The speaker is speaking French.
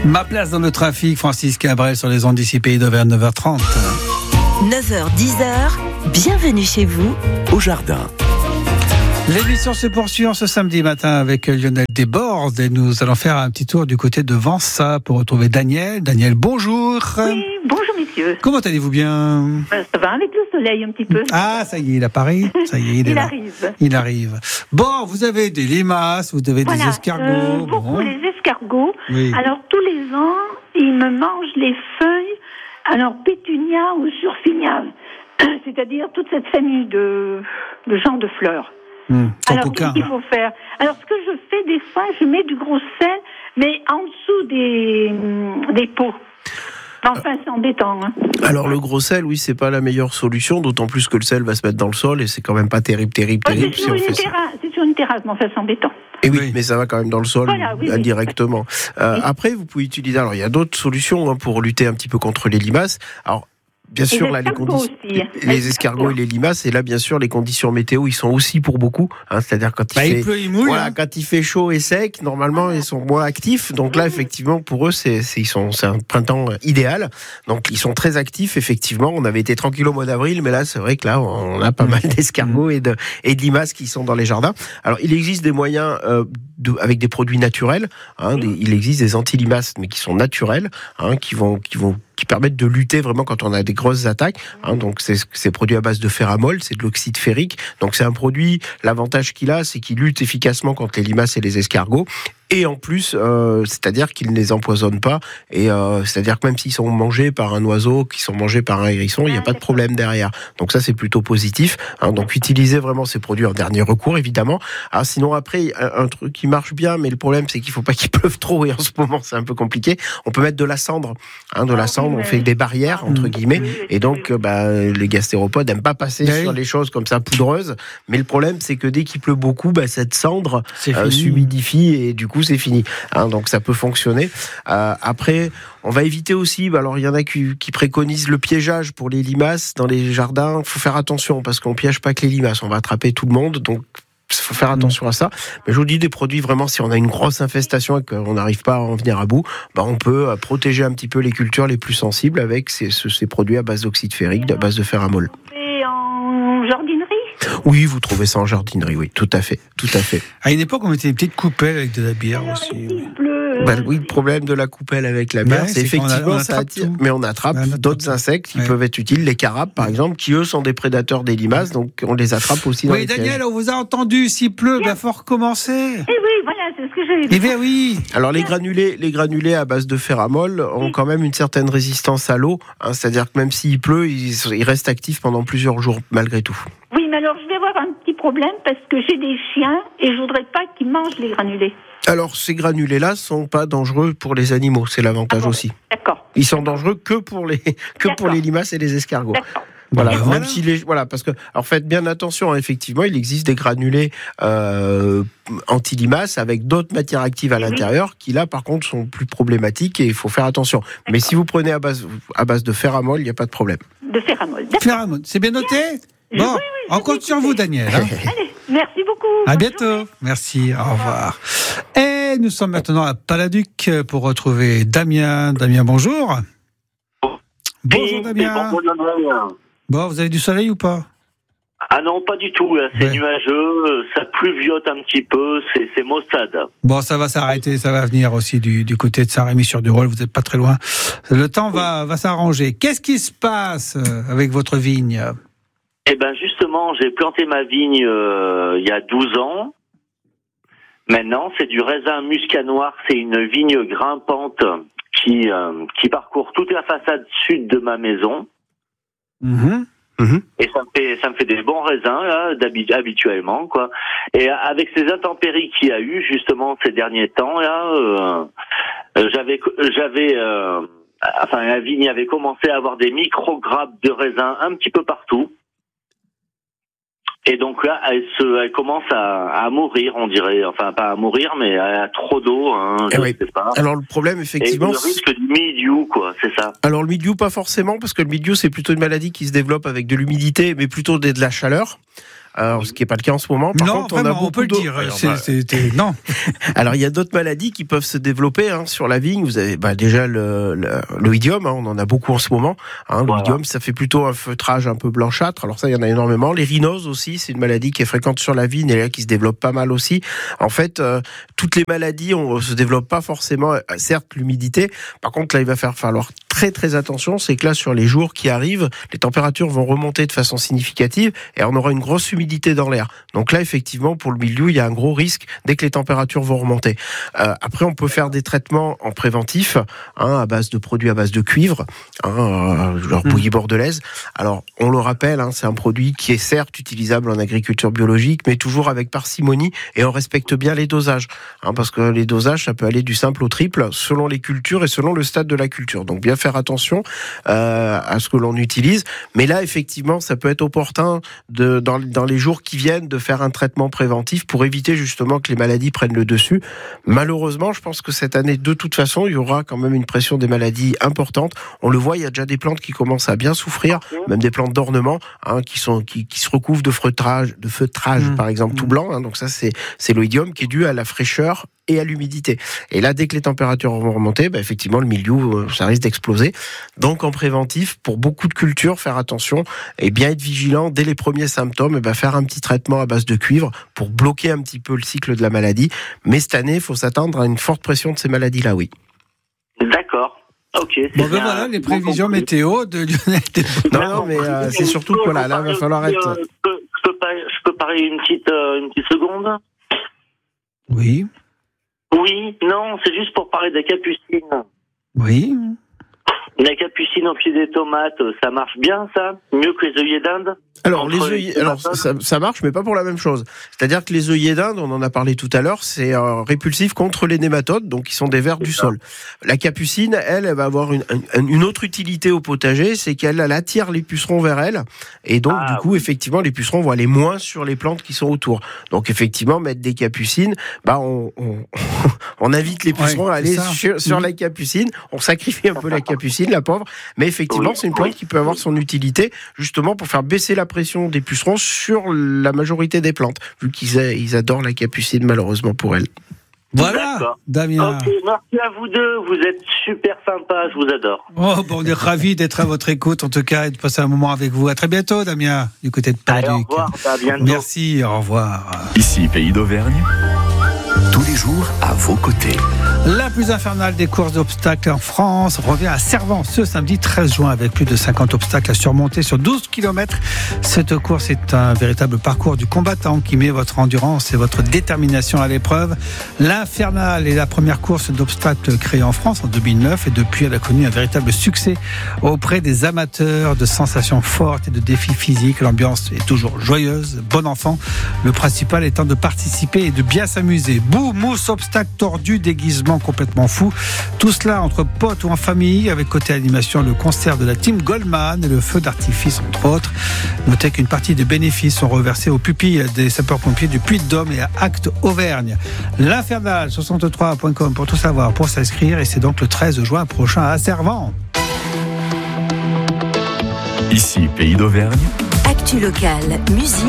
Ma place dans le trafic, Francis Cabrel sur les ondes d'ici Pays d'Auvergne, 9h30. 9h, 10h, bienvenue chez vous, au jardin. L'émission se poursuit en ce samedi matin avec Lionel Desbordes et nous allons faire un petit tour du côté de Vansa pour retrouver Daniel. Daniel, bonjour. Oui, bonjour messieurs. Comment allez-vous bien ? Ça va avec le soleil un petit peu. Ah, ça y est, il apparaît. Ça y est, il est là. Il arrive. Bon, vous avez des limaces, vous avez des escargots. Pour les escargots, oui. Alors tous les ans, ils me mangent les feuilles, alors pétunia ou surfinia, c'est-à-dire toute cette famille de genre de fleurs. Alors, qu'est-ce qu'il faut faire ? Alors, ce que je fais, des fois, je mets du gros sel, mais en dessous des pots. Enfin, c'est embêtant. Alors, le gros sel, oui, c'est pas la meilleure solution, d'autant plus que le sel va se mettre dans le sol et c'est quand même pas terrible. C'est sur une terrasse, mais enfin, c'est embêtant. Et oui, mais ça va quand même dans le sol, indirectement. Oui. Après, vous pouvez utiliser... Alors, il y a d'autres solutions pour lutter un petit peu contre les limaces. Alors, bien sûr, là, les escargots et les limaces, et là, bien sûr, les conditions météo, ils sont aussi pour beaucoup. C'est-à-dire quand il pleut, il mouille. Voilà, quand il fait chaud et sec, normalement, ils sont moins actifs. Donc là, effectivement, pour eux, c'est un printemps idéal. Donc, ils sont très actifs, effectivement. On avait été tranquille au mois d'avril, mais là, c'est vrai que là, on a pas mal d'escargots et de limaces qui sont dans les jardins. Alors, il existe des moyens avec des produits naturels. Il existe des anti-limaces, mais qui sont naturels, qui permettent de lutter vraiment quand on a des grosses attaques. Donc c'est produit à base de ferramol, c'est de l'oxyde ferrique. Donc c'est un produit, l'avantage qu'il a, c'est qu'il lutte efficacement contre les limaces et les escargots. Et en plus, c'est-à-dire qu'ils ne les empoisonnent pas. Et c'est-à-dire que même s'ils sont mangés par un oiseau, qu'ils sont mangés par un hérisson, il n'y a pas de problème derrière. Donc ça, c'est plutôt positif. Donc utilisez vraiment ces produits en dernier recours, évidemment. Alors sinon, après, un truc qui marche bien, mais le problème, c'est qu'il ne faut pas qu'il pleuve trop. Et en ce moment, c'est un peu compliqué. On peut mettre de la cendre. On fait des barrières, entre guillemets. Et donc, les gastéropodes n'aiment pas passer sur les choses comme ça, poudreuses. Mais le problème, c'est que dès qu'il pleut beaucoup, cette cendre s'humidifie et du coup, c'est fini. Donc ça peut fonctionner. Après, on va éviter aussi, alors il y en a qui préconisent le piégeage pour les limaces dans les jardins. Il faut faire attention parce qu'on piège pas que les limaces, on va attraper tout le monde. Donc il faut faire attention à ça. Mais je vous dis, des produits vraiment, si on a une grosse infestation et qu'on n'arrive pas à en venir à bout, on peut protéger un petit peu les cultures les plus sensibles avec ces produits à base d'oxyde ferrique, à base de ferramol. Et en jardinerie ? Oui, vous trouvez ça en jardinerie, oui, tout à fait. À une époque, on mettait des petites coupelles avec de la bière aussi. Oui, le problème de la coupelle avec la bière, c'est effectivement ça attire, mais on attrape d'autres insectes qui peuvent être utiles, les carapes par exemple, qui eux sont des prédateurs des limaces, donc on les attrape aussi. Oui, Daniel, on vous a entendu, s'il pleut, faut recommencer. Eh oui, voilà, c'est ce que j'allais dire. Eh bien oui. Alors les granulés à base de ferramol ont quand même une certaine résistance à l'eau, c'est-à-dire que même s'il pleut, ils restent actifs pendant plusieurs jours malgré tout. Oui, mais alors je vais avoir un petit problème parce que j'ai des chiens et je voudrais pas qu'ils mangent les granulés. Alors, ces granulés-là sont pas dangereux pour les animaux, c'est l'avantage aussi. D'accord. Ils sont dangereux que pour les limaces et les escargots. D'accord. Voilà, parce que, alors faites bien attention, effectivement, il existe des granulés anti-limaces avec d'autres matières actives à l'intérieur qui, là, par contre, sont plus problématiques et il faut faire attention. D'accord. Mais si vous prenez à base de ferramol, il n'y a pas de problème. De ferramol, Ferramol, c'est bien noté ? Bon, oui, on compte sur vous, Daniel. Allez, merci beaucoup. À bientôt. Merci, au revoir. Et nous sommes maintenant à Paladuc pour retrouver Damien. Damien, bonjour. Bonjour, Damien. Bon, vous avez du soleil ou pas ? Ah non, pas du tout. Là. C'est nuageux, ça pluviote un petit peu, c'est maussade. Bon, ça va s'arrêter, ça va venir aussi du côté de Saint-Rémy-sur-du-Rôle, vous n'êtes pas très loin. Le temps va s'arranger. Qu'est-ce qui se passe avec votre vigne ? Eh ben justement, j'ai planté ma vigne il y a 12 ans. Maintenant, c'est du raisin muscat noir, c'est une vigne grimpante qui parcourt toute la façade sud de ma maison. Et ça me fait des bons raisins là, habituellement quoi. Et avec ces intempéries qu'il y a eu justement ces derniers temps là, la vigne avait commencé à avoir des micro-grappes de raisins un petit peu partout. Et donc là, elle commence à mourir, on dirait. Enfin, pas à mourir, mais elle a trop d'eau, je sais pas. Alors, le problème, effectivement... Et le risque du mildiou, quoi, c'est ça. Alors, le mildiou, pas forcément, parce que le mildiou, c'est plutôt une maladie qui se développe avec de l'humidité, mais plutôt de la chaleur. ce qui n'est pas le cas en ce moment. Par contre, on peut le dire. Non. Alors, il y a d'autres maladies qui peuvent se développer sur la vigne. Vous avez déjà l'oïdium, on en a beaucoup en ce moment. L'oïdium, ça fait plutôt un feutrage un peu blanchâtre. Alors ça, il y en a énormément. Les rhinoses aussi, c'est une maladie qui est fréquente sur la vigne et là qui se développe pas mal aussi. En fait, toutes les maladies, on se développe pas forcément. Certes, l'humidité. Par contre, là, il va falloir très très attention. C'est que là, sur les jours qui arrivent, les températures vont remonter de façon significative et on aura une grosse humidité dans l'air. Donc là, effectivement, pour le mildiou, il y a un gros risque dès que les températures vont remonter. Après, on peut faire des traitements en préventif, à base de produits à base de cuivre, genre bouillie bordelaise. Alors, on le rappelle, c'est un produit qui est certes utilisable en agriculture biologique, mais toujours avec parcimonie et on respecte bien les dosages. Parce que les dosages, ça peut aller du simple au triple selon les cultures et selon le stade de la culture. Donc, bien faire attention à ce que l'on utilise. Mais là, effectivement, ça peut être opportun dans les jours qui viennent de faire un traitement préventif pour éviter justement que les maladies prennent le dessus. Malheureusement, je pense que cette année, de toute façon, il y aura quand même une pression des maladies importante. On le voit, il y a déjà des plantes qui commencent à bien souffrir, même des plantes d'ornement qui se recouvrent de feutrage par exemple, tout blanc. Donc ça, c'est l'oïdium qui est dû à la fraîcheur et à l'humidité. Et là, dès que les températures vont remonter, effectivement, le mildiou, ça risque d'exploser. Donc, en préventif, pour beaucoup de cultures, faire attention et bien être vigilant dès les premiers symptômes, faire un petit traitement à base de cuivre pour bloquer un petit peu le cycle de la maladie. Mais cette année, il faut s'attendre à une forte pression de ces maladies-là, oui. D'accord. Ok. Voilà les prévisions météo de Lionel. Non, mais c'est surtout que là, il va falloir être. Je peux parler une petite seconde. Oui. Oui, non, c'est juste pour parler des capucines. Oui. La capucine au pied des tomates, ça marche bien, ça? Mieux que les œillets d'Inde? Alors, ça marche, mais pas pour la même chose. C'est-à-dire que les œillets d'Inde, on en a parlé tout à l'heure, c'est répulsif contre les nématodes, donc qui sont des vers du sol. La capucine, elle va avoir une autre utilité au potager, c'est qu'elle attire les pucerons vers elle, et donc du coup, effectivement, les pucerons vont aller moins sur les plantes qui sont autour. Donc effectivement, mettre des capucines, on invite les pucerons à aller sur la capucine, on sacrifie un peu la capucine, la pauvre, mais effectivement, c'est une plante qui peut avoir son utilité, justement pour faire baisser la pression des pucerons sur la majorité des plantes, vu qu'ils adorent la capucine, malheureusement pour elle. Voilà, d'accord. Damien. Ok, merci à vous deux, vous êtes super sympas, je vous adore. On est ravis d'être à votre écoute, en tout cas, et de passer un moment avec vous. À très bientôt, Damien, du côté de Paladuc. Au revoir, à bientôt. Merci, au revoir. Ici, Pays d'Auvergne, tous les jours à vos côtés. La plus infernale des courses d'obstacles en France revient à Servan ce samedi 13 juin avec plus de 50 obstacles à surmonter sur 12 km. Cette course est un véritable parcours du combattant qui met votre endurance et votre détermination à l'épreuve. L'Infernale est la première course d'obstacles créée en France en 2009 et depuis elle a connu un véritable succès auprès des amateurs de sensations fortes et de défis physiques. L'ambiance est toujours joyeuse, bon enfant. Le principal étant de participer et de bien s'amuser. Boue, mousse, obstacles tordus, déguisements complètement fou. Tout cela entre potes ou en famille, avec côté animation le concert de la team Goldman et le feu d'artifice entre autres. Notez qu'une partie des bénéfices sont reversés aux pupilles des sapeurs-pompiers du Puy-de-Dôme et à Actes Auvergne. L'Infernal 63.com pour tout savoir, pour s'inscrire, et c'est donc le 13 juin prochain à Servan. Ici, Pays d'Auvergne. Actu locale, musique.